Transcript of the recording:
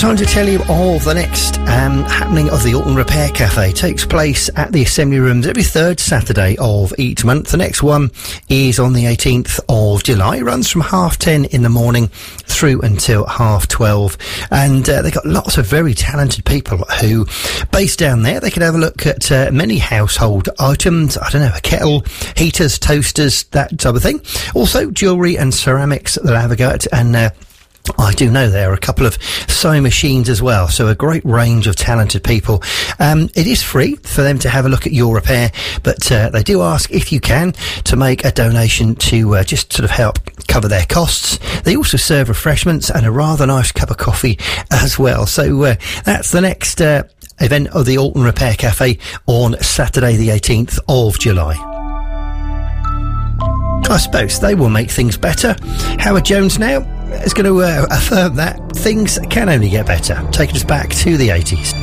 Time to tell you of the next happening of the Alton Repair Cafe. It takes place at the Assembly Rooms every third Saturday of each month. The next one is on the 18th of July. It runs from 10:30 in the morning through until 12:30. And they've got lots of very talented people who, based down there, they can have a look at many household items. I don't know, a kettle, heaters, toasters, that type of thing. Also, jewellery and ceramics they'll have a go at. And I do know there are a couple of sewing machines as well, so a great range of talented people. It is free for them to have a look at your repair, but they do ask, if you can, to make a donation to just sort of help cover their costs. They also serve refreshments and a rather nice cup of coffee as well. So that's the next event of the Alton Repair Cafe on Saturday the 18th of July. I suppose they will make things better. Howard Jones now is going to affirm that things can only get better, taking us back to the 80s.